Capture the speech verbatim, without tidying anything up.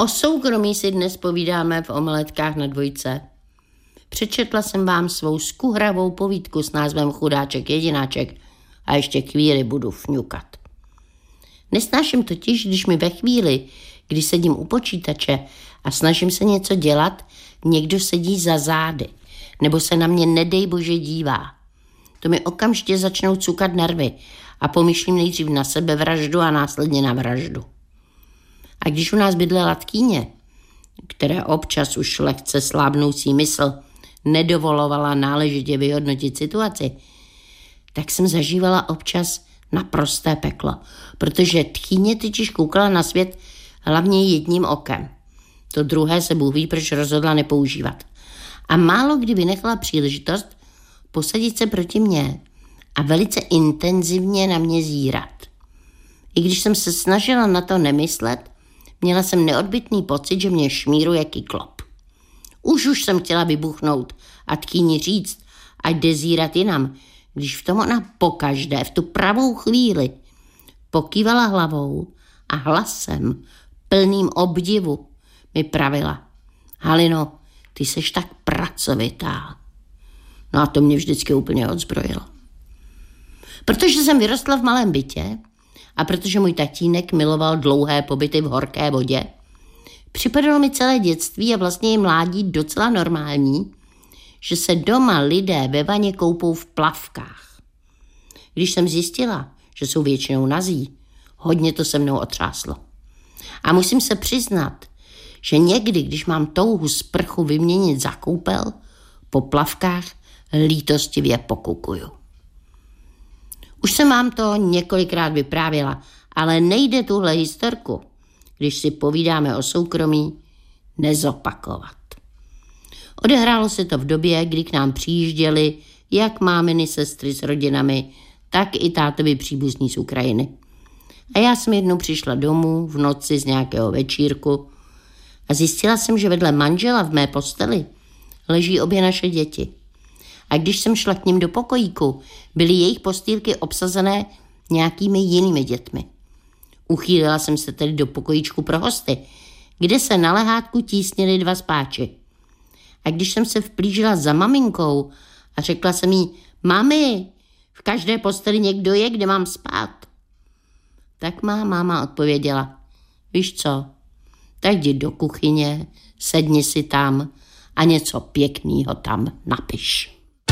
O soukromí si dnes povídáme v Omeletkách na dvojce. Přečetla jsem vám svou skuhravou povídku s názvem Chudáček jedináček a ještě chvíli budu fňukat. Nesnáším totiž, když mi ve chvíli, kdy sedím u počítače a snažím se něco dělat, někdo sedí za zády, nebo se na mě nedej bože dívá. To mi okamžitě začnou cukat nervy a pomyšlím nejdřív na sebevraždu a následně na vraždu. A když u nás bydlela tchýně, které občas už lehce slábnoucí mysl nedovolovala náležitě vyhodnotit situaci, tak jsem zažívala občas naprosté peklo, protože tchýně totiž koukala na svět hlavně jedním okem. To druhé se Bůh ví, proč rozhodla nepoužívat. A málo kdy vynechala příležitost posadit se proti mně a velice intenzivně na mě zírat. I když jsem se snažila na to nemyslet, měla jsem neodbytný pocit, že mě šmíruje kyklop. Už už jsem chtěla vybuchnout a tchýni říct, ať jde zírat jinam, když v tom ona pokaždé, v tu pravou chvíli, pokývala hlavou a hlasem plným obdivu mi pravila: Halino, ty seš tak pracovitá. No a to mě vždycky úplně odzbrojilo. Protože jsem vyrostla v malém bytě a protože můj tatínek miloval dlouhé pobyty v horké vodě, připadalo mi celé dětství a vlastně i mládí docela normální, že se doma lidé ve vaně koupou v plavkách. Když jsem zjistila, že jsou většinou nazí, hodně to se mnou otřáslo. A musím se přiznat, že někdy, když mám touhu sprchu vyměnit za koupel, po plavkách lítostivě pokukuju. Už jsem vám to několikrát vyprávěla, ale nejde tuhle historku, když si povídáme o soukromí, nezopakovat. Odehrálo se to v době, kdy k nám přijížděli jak máminy sestry s rodinami, tak i tátovi příbuzní z Ukrajiny. A já jsem jednou přišla domů v noci z nějakého večírku a zjistila jsem, že vedle manžela v mé posteli leží obě naše děti. A když jsem šla k ním do pokojíku, byly jejich postýlky obsazené nějakými jinými dětmi. Uchýlila jsem se tedy do pokojíčku pro hosty, kde se na lehátku tísnili dva spáči. A když jsem se vplížila za maminkou a řekla jsem jí: Mami, v každé posteli někdo je, kde mám spát, tak má máma odpověděla: Víš co, tak jdi do kuchyně, sedni si tam a něco pěknýho tam napiš.